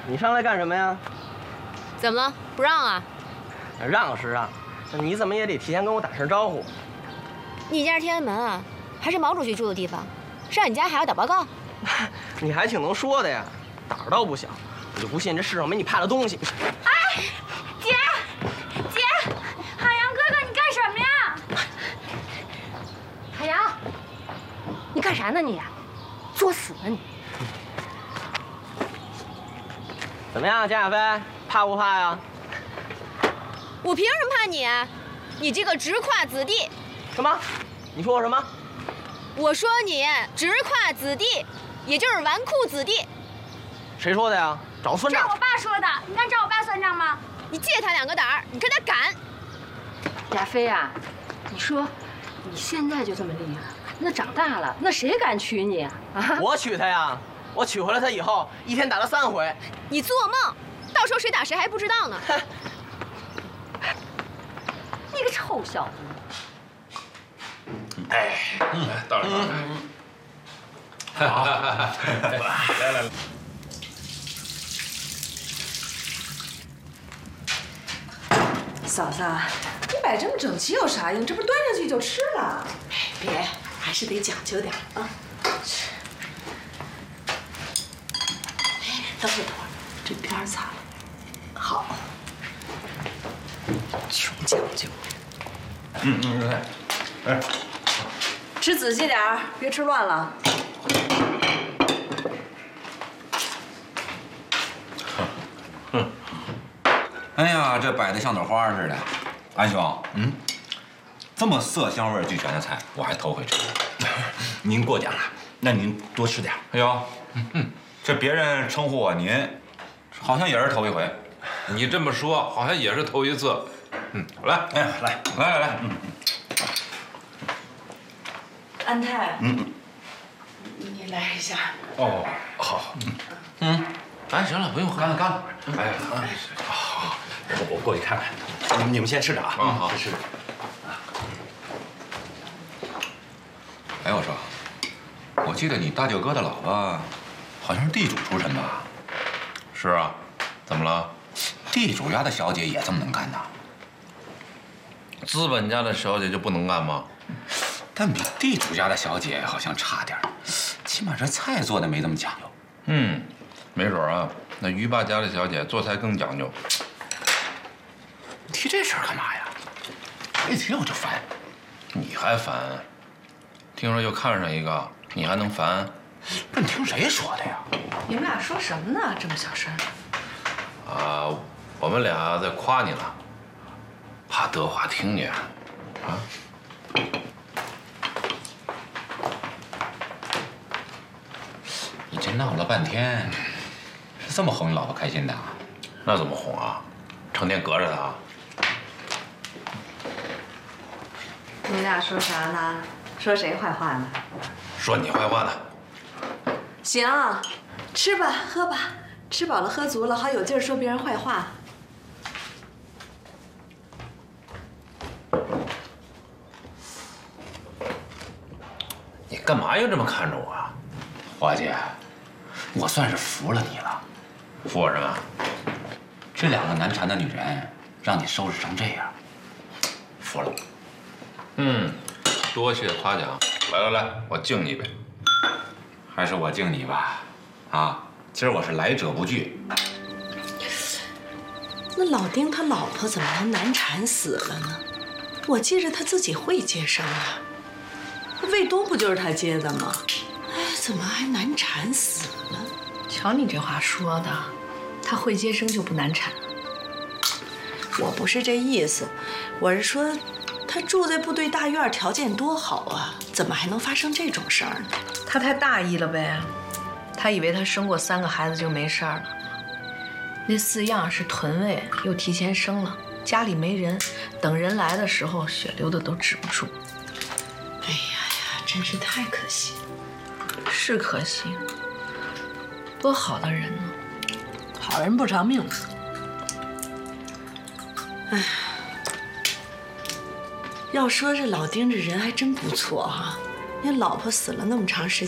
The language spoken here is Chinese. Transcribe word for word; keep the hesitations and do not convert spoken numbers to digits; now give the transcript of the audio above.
你上来干什么呀？ 怎么了？不让啊？ 让是让，你怎么也得提前跟我打声招呼。 你家是天安门啊，还是毛主席住的地方？上你家还要打报告？ 你还挺能说的呀，胆儿倒不小。我就不信这世上没你怕的东西。 哎，姐，姐，海洋哥哥，你干什么呀？海洋，你干啥呢你？作死呢你！ 怎么样，江小飞，怕不怕呀？ 我凭什么怕你啊？你这个直跨子弟！ 什么？你说我什么？ 我说你直跨子弟，也就是纨绔子弟。 谁说的呀？找算账！ 这是我爸说的，你敢找我爸算账吗？ 你借他两个胆儿，你看他敢！ 亚飞啊，你说你现在就这么厉害，那长大了，那谁敢娶你啊？啊！ 我娶她呀！我娶回来她以后，一天打了三回。 你做梦！到时候谁打谁还不知道呢。 你个臭小子！ 哎，嗯，到了，到了。好，来来来。 嫂子，你摆这么整齐有啥用？这不端上去就吃了？哎，别，还是得讲究点啊。哎，等会儿等会儿，这边儿擦了。好，穷讲究。 嗯嗯，来，哎， 吃仔细点儿，别吃乱了。 哼。 哎呀，这摆的像朵花似的，安兄，嗯，这么色香味俱全的菜，我还头回吃。 您过奖了，那您多吃点。 哎呦，嗯嗯，这别人称呼我您，好像也是头一回。 你这么说，好像也是头一次。嗯，来， 哎，来， 来来来，嗯， 安泰， 嗯， 你来一下。 哦，好，嗯嗯， 哎，行了，不用喝干了干了。 哎呀，好，我我过去看看。你们你们先吃着啊。 啊好， 吃着。 哎，我说，我记得你大舅哥的老婆，好像是地主出身吧？ 是啊，怎么了？ 地主家的小姐也这么能干呐？ 资本家的小姐就不能干吗？ 但比地主家的小姐好像差点儿，起码这菜做的没这么讲究。 嗯，没准啊，那于爸家的小姐做菜更讲究。 提这事儿干嘛呀？一提我就烦。 你还烦？听说又看上一个，你还能烦？ 不是你听谁说的呀？ 你们俩说什么呢？这么小声？ 啊，我们俩在夸你呢，怕德华听见。啊？ 你这闹了半天，是这么哄你老婆开心的？ 那怎么哄啊？成天隔着她。 你俩说啥呢？说谁坏话呢？ 说你坏话呢。 行，吃吧，喝吧，吃饱了喝足了，好有劲儿说别人坏话。 你干嘛要这么看着我啊？ 华姐，我算是服了你了。 服我什么？ 这两个难缠的女人，让你收拾成这样，服了。 嗯，多谢夸奖。来来来，我敬你一杯。 还是我敬你吧。啊，今儿我是来者不拒。 那老丁他老婆怎么能难产死了呢？我记着他自己会接生啊，卫东不就是他接的吗？哎，怎么还难产死了？ 瞧你这话说的，他会接生就不难产。 我不是这意思，我是说，他住在部队大院，条件多好啊，怎么还能发生这种事儿呢？ 他太大意了呗，他以为他生过三个孩子就没事儿了。那四样是臀位，又提前生了，家里没人，等人来的时候，血流的都止不住。 哎呀呀，真是太可惜了。 是可惜，多好的人呢， 好人不长命。哎，要说这老丁这人还真不错哈、啊，那老婆死了那么长时